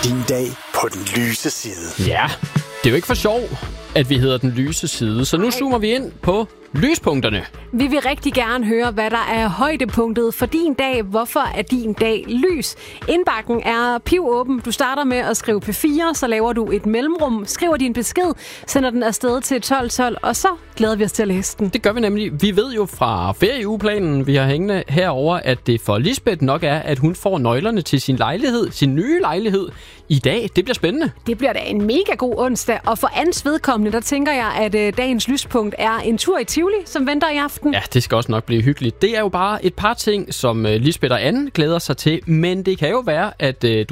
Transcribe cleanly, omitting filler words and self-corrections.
Din dag på den lyse side. Ja, det er jo ikke for sjov, at vi hedder den lyse side. Så nu zoomer vi ind på lyspunkterne. Vi vil rigtig gerne høre, hvad der er højdepunktet for din dag. Hvorfor er din dag lys? Indbakken er pivåben. Du starter med at skrive P4, så laver du et mellemrum, skriver din besked, sender den afsted til 12.12, og så glæder vi os til at læse den. Det gør vi nemlig. Vi ved jo fra ferieugeplanen, vi har hængende herover, at det for Lisbeth nok er, at hun får nøglerne til sin lejlighed, sin nye lejlighed i dag. Det bliver spændende. Det bliver da en mega god onsdag, og for Ans vedkommende, der tænker jeg, at dagens lyspunkt er en tur i Tivoli, som venter i aften. Ja, det skal også nok blive hyggeligt. Det er jo bare et par ting, som Lisbeth og Anne glæder sig til, men det kan jo være, at du